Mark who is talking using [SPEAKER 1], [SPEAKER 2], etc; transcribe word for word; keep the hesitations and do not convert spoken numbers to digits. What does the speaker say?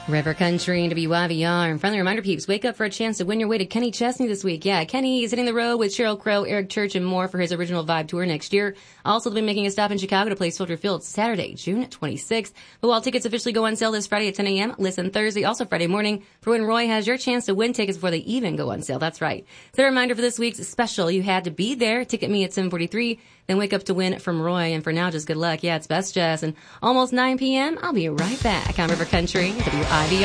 [SPEAKER 1] River Country and W I V R. And friendly reminder, peeps, wake up for a chance to win your way to Kenny Chesney this week. Yeah, Kenny is hitting the road with Sheryl Crow, Eric Church, and more for his Original Vibe tour next year. Also, they'll be making a stop in Chicago to play Soldier Field Saturday, June twenty-sixth. But while tickets officially go on sale this Friday at ten a.m., listen Thursday, also Friday morning, for when Roy has your chance to win tickets before they even go on sale. That's right. So a reminder for this week's special, you had to be there. Ticket me at seven forty-three. Then wake up to win from Roy. And for now, just good luck. Yeah, it's Best Jazz. And almost nine p.m., I'll be right back on River Country, W I V R.